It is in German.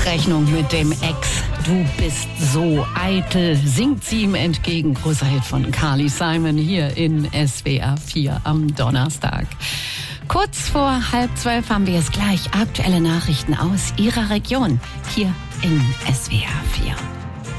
Abrechnung mit dem Ex. Du bist so eitel, singt sie ihm entgegen. Großer Hit von Carly Simon hier in SWR 4 am Donnerstag. Kurz vor 11:30 haben wir jetzt gleich aktuelle Nachrichten aus Ihrer Region hier in SWR 4.